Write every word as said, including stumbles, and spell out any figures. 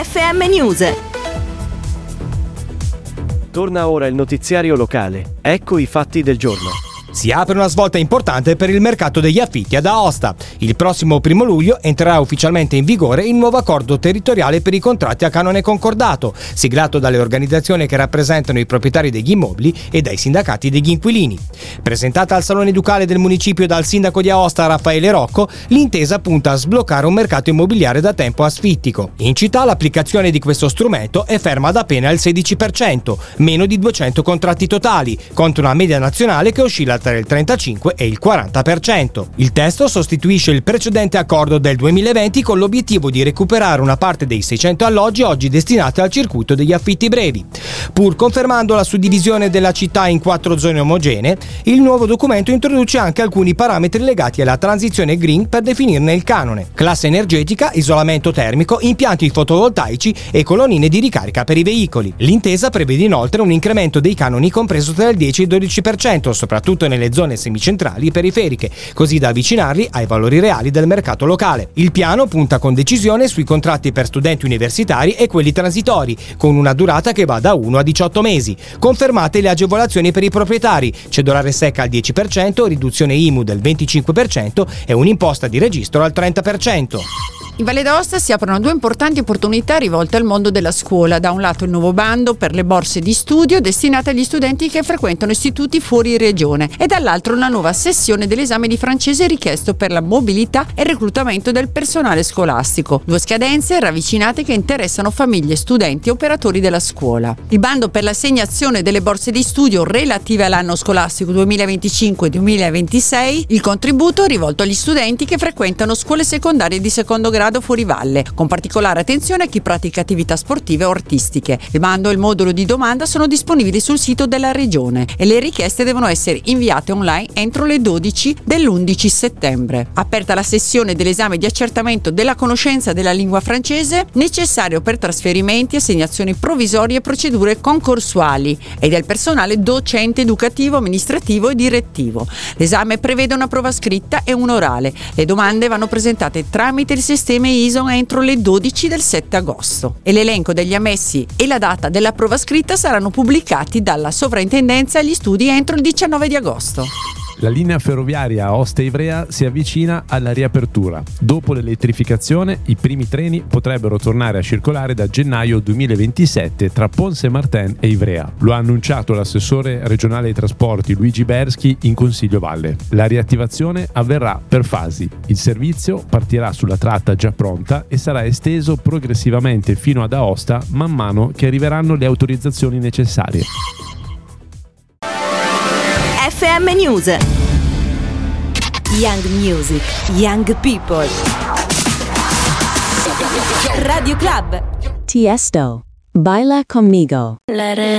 F M News. Torna ora il notiziario locale. Ecco i fatti del giorno. Si apre una svolta importante per il mercato degli affitti ad Aosta. Il prossimo primo luglio entrerà ufficialmente in vigore il nuovo accordo territoriale per i contratti a canone concordato, siglato dalle organizzazioni che rappresentano i proprietari degli immobili e dai sindacati degli inquilini. Presentata al Salone Ducale del municipio dal sindaco di Aosta Raffaele Rocco, l'intesa punta a sbloccare un mercato immobiliare da tempo asfittico. In città l'applicazione di questo strumento è ferma ad appena il sedici per cento, meno di duecento contratti totali, contro una media nazionale che oscilla tra il trentacinque e il quaranta per cento. Il testo sostituisce il precedente accordo del duemilaventi con l'obiettivo di recuperare una parte dei seicento alloggi oggi destinati al circuito degli affitti brevi. Pur confermando la suddivisione della città in quattro zone omogenee, il nuovo documento introduce anche alcuni parametri legati alla transizione green per definirne il canone: classe energetica, isolamento termico, impianti fotovoltaici e colonnine di ricarica per i veicoli. L'intesa prevede inoltre un incremento dei canoni compreso tra il dieci e il dodici per cento, soprattutto nelle zone semicentrali e periferiche, così da avvicinarli ai valori reali del mercato locale. Il piano punta con decisione sui contratti per studenti universitari e quelli transitori, con una durata che va da uno a diciotto mesi. Confermate le agevolazioni per i proprietari: cedolare secca al dieci per cento, riduzione I M U del venticinque per cento e un'imposta di registro al trenta per cento. In Valle d'Aosta si aprono due importanti opportunità rivolte al mondo della scuola. Da un lato il nuovo bando per le borse di studio destinate agli studenti che frequentano istituti fuori regione e dall'altro una nuova sessione dell'esame di francese richiesto per la mobilità e il reclutamento del personale scolastico. Due scadenze ravvicinate che interessano famiglie, studenti e operatori della scuola. Il bando per l'assegnazione delle borse di studio relative all'anno scolastico duemilaventicinque duemilaventisei, il contributo rivolto agli studenti che frequentano scuole secondarie di secondo grado fuori valle, con particolare attenzione a chi pratica attività sportive o artistiche. Il bando e il modulo di domanda sono disponibili sul sito della regione e le richieste devono essere inviate online entro le dodici dell'undici settembre. Aperta la sessione dell'esame di accertamento della conoscenza della lingua francese necessario per trasferimenti, assegnazioni provvisorie e procedure concorsuali e del personale docente, educativo, amministrativo e direttivo. L'esame prevede una prova scritta e un orale. Le domande vanno presentate tramite il sistema I S O entro le dodici del sette agosto e l'elenco degli ammessi e la data della prova scritta saranno pubblicati dalla Sovrintendenza agli Studi entro il diciannove di agosto. La linea ferroviaria Aosta-Ivrea si avvicina alla riapertura. Dopo l'elettrificazione, i primi treni potrebbero tornare a circolare da gennaio duemilaventisette tra Pont-Saint-Martin e Ivrea. Lo ha annunciato l'assessore regionale ai trasporti Luigi Berschi in Consiglio Valle. La riattivazione avverrà per fasi. Il servizio partirà sulla tratta già pronta e sarà esteso progressivamente fino ad Aosta man mano che arriveranno le autorizzazioni necessarie. F M News. Young Music, Young People. Radio Club. Tiesto, Baila Conmigo. Let it